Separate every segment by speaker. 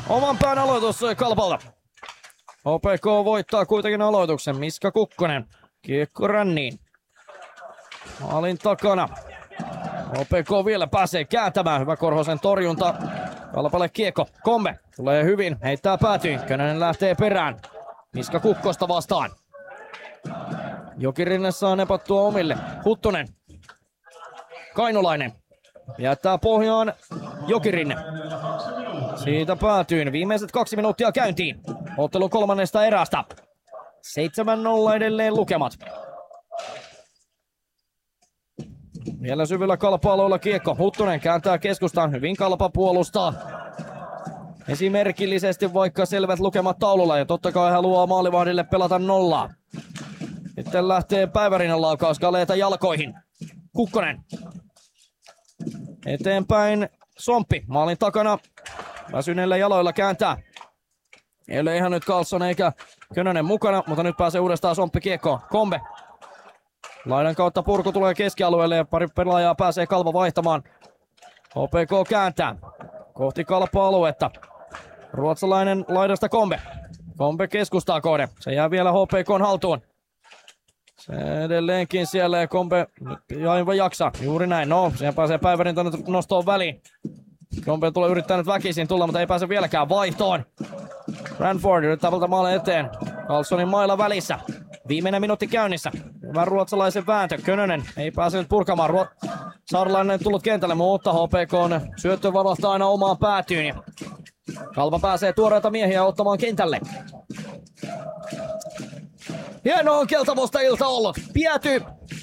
Speaker 1: Oman pään aloitus Kalpalta. HPK voittaa kuitenkin aloituksen. Miska Kukkonen. Kiekko ränniin. Maalin takana. HPK vielä pääsee kääntämään. Hyvä Korhosen torjunta. Kalpalle kiekko. Kombe tulee hyvin. Heittää päätyyn. Könönen lähtee perään. Miska Kukkosta vastaan. Jokirinne saa nepattua omille. Huttunen. Kainulainen. Jättää pohjaan Jokirinne. Siitä päätyyn. Viimeiset 2 minuuttia käyntiin. Ottelun 3. erästä. 7-0 edelleen lukemat. Vielä syvillä Kalpa-alueella kiekko. Huttunen kääntää keskustaan. Hyvin Kalpa puolustaa. Esimerkillisesti vaikka selvät lukemat taululla. Ja totta kai haluaa maalivahdille pelata nollaa. Sitten lähtee Päivärinnan laukaus Galeeta jalkoihin. Kukkonen. Eteenpäin Somppi. Maalin takana. Väsyneillä jaloilla kääntää. Ei ole ihan nyt Karlsson eikä Könönen mukana, mutta nyt pääsee uudestaan Somppi kiekkoon. Kombe. Laidan kautta purku tulee keskialueelle ja pari pelaajaa pääsee Kalpa vaihtamaan. HPK kääntää. Kohti Kalpa-aluetta. Ruotsalainen laidasta Kombe. Kombe keskustaa kohde. Se jää vielä HPK:n haltuun. Se edelleenkin siellä ja Kombe nyt aivan jaksaa. Juuri näin. No, siihen pääsee Päivärinta nyt nostoon väliin. Kombe tulee yrittää nyt väkisin tulla, mutta ei pääse vieläkään vaihtoon. Ranford yrittää valta maalle eteen. Karlssonin mailla välissä. Viimeinen minuutti käynnissä. Hyvä ruotsalaisen vääntö. Könönen ei pääse nyt purkamaan. Saarlainen tullut kentälle, mutta HPK:n syöttö valahtaa aina omaan päätyyn. Kalpa pääsee tuoreita miehiä ottamaan kentälle. Hieno on keltamusta ilta ollut. Piety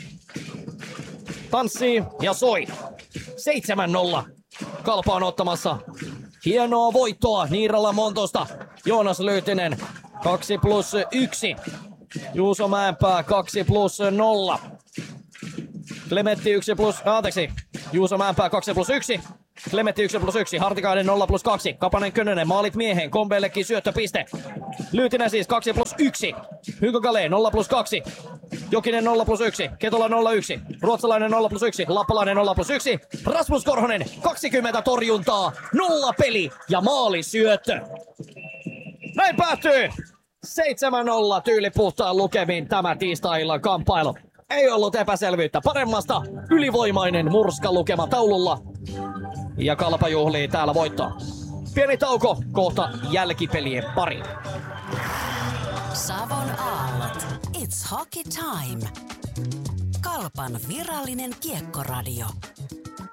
Speaker 1: tanssii ja soi. 7-0. Kalpa on ottamassa hienoa voittoa Niirala Montosta. Joonas Lyytinen 2+1. Juuso Mäenpää 2+0. Klemetti Juuso Mäenpää 2+1. Klemetti 1+1. Hartikainen 0+2. Kapanen Könönen maalit mieheen. Kombellekin syöttöpiste. Lyytinen siis 2+1. Hugo Galé 0+2. Jokinen 0+1. Ketola 0+1. Ruotsalainen 0+1. Lappalainen 0+1. Rasmus Korhonen 20 torjuntaa. 0 peli ja maalisyöttö. Näin päättyy 7-0 tyylipuhtaan lukemiin tämä tiistai-illan kamppailu. Ei ollut epäselvyyttä paremmasta. Ylivoimainen murskalukema taululla. Ja Kalpa juhlii täällä voittoa. Pieni tauko, kohta jälkipelien pari.
Speaker 2: Savon aallot. It's hockey time. Kalpan virallinen kiekkoradio.